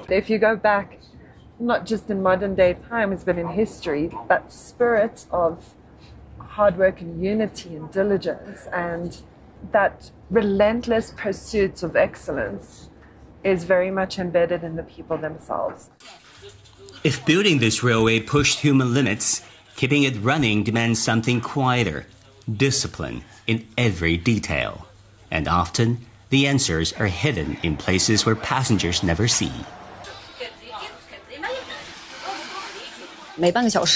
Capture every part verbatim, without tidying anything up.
If you go back, not just in modern day times, but in history, that spirit of hard work and unity and diligence and that relentless pursuit of excellence is very much embedded in the people themselves. If building this railway pushed human limits, keeping it running demands something quieter, discipline in every detail. And often, the answers are hidden in places where passengers never see. Our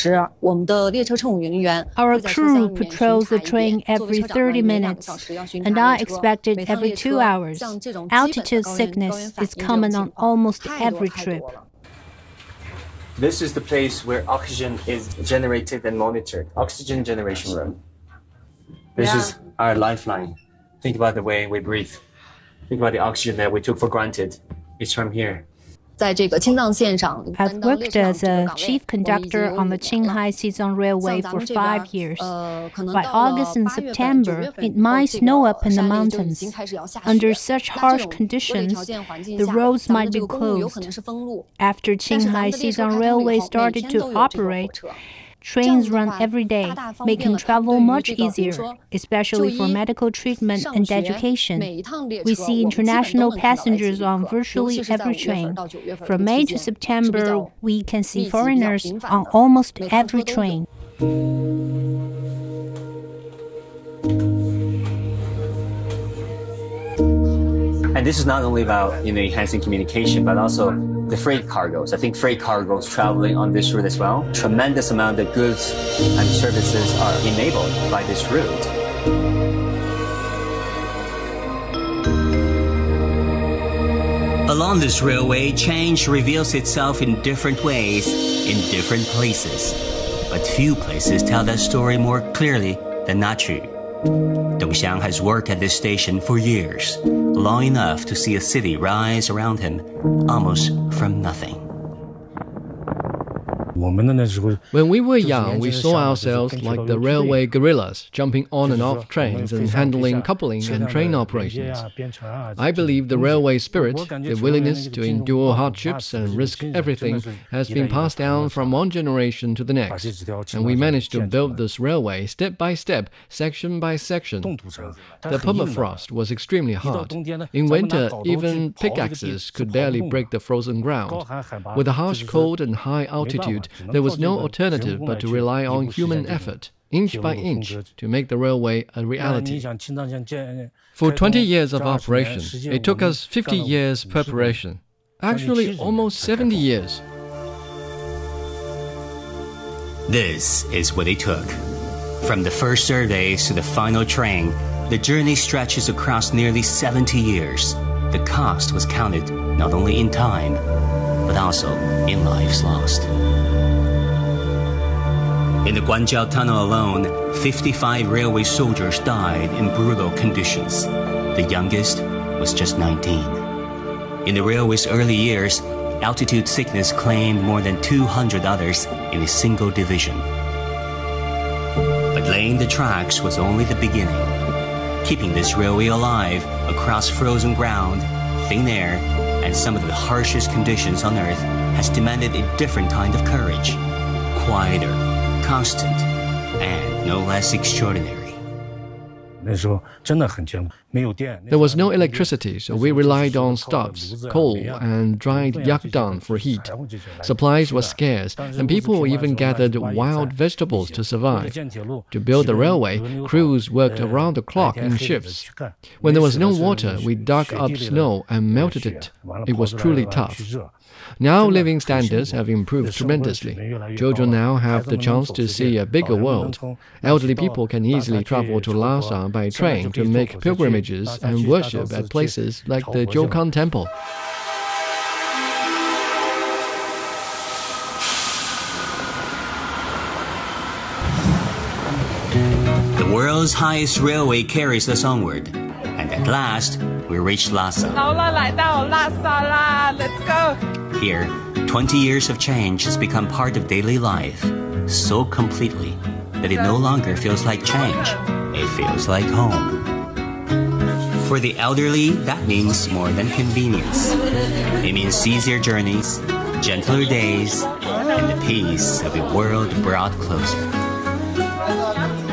crew patrols the train every thirty minutes, and I expected every two hours. Altitude sickness is common on almost every trip. This is the place where oxygen is generated and monitored. Oxygen generation room. This yeah. is our lifeline. Think about the way we breathe. Think about the oxygen that we took for granted. It's from here. I've worked as a chief conductor on the Qinghai Xizang Railway for five years. By August and September, it might snow up in the mountains. Under such harsh conditions, the roads might be closed. After Qinghai Xizang Railway started to operate, trains run every day, making travel much easier, especially for medical treatment and education. We see international passengers on virtually every train. From May to September, we can see foreigners on almost every train. And this is not only about, you know, enhancing communication, but also the freight cargoes. I think freight cargoes traveling on this route as well. Tremendous amount of goods and services are enabled by this route. Along this railway, change reveals itself in different ways, in different places. But few places tell that story more clearly than Nachu. Dongxiang has worked at this station for years, long enough to see a city rise around him, almost from nothing. When we were young, we saw ourselves like the railway guerrillas, jumping on and off trains and handling coupling and train operations. I believe the railway spirit, the willingness to endure hardships and risk everything, has been passed down from one generation to the next. And we managed to build this railway step by step, section by section. The permafrost was extremely hard. In winter, even pickaxes could barely break the frozen ground. With the harsh cold and high altitude, there was no alternative but to rely on human effort, inch by inch, to make the railway a reality. For twenty years of operation, it took us fifty years preparation. Actually, almost seventy years. This is what it took. From the first surveys to the final train, the journey stretches across nearly seventy years. The cost was counted not only in time, but also in lives lost. In the Guanjiao Tunnel alone, fifty-five railway soldiers died in brutal conditions. The youngest was just nineteen. In the railway's early years, altitude sickness claimed more than two hundred others in a single division. But laying the tracks was only the beginning. Keeping this railway alive across frozen ground, thin air, and some of the harshest conditions on Earth has demanded a different kind of courage, quieter, constant, and no less extraordinary. There was no electricity, so we relied on stoves, coal, and dried yakdang for heat. Supplies were scarce, and people even gathered wild vegetables to survive. To build the railway, crews worked around the clock in shifts. When there was no water, we dug up snow and melted it. It was truly tough. Now living standards have improved tremendously. Children now have the chance to see a bigger world. Elderly people can easily travel to Lhasa by train to make pilgrimages and worship at places like the Jiukan Temple. The world's highest railway carries us onward. And at last, we reached Lhasa. Let's go! Here, twenty years of change has become part of daily life, so completely that it no longer feels like change. It feels like home. For the elderly, that means more than convenience. It means easier journeys, gentler days, and the peace of a world brought closer.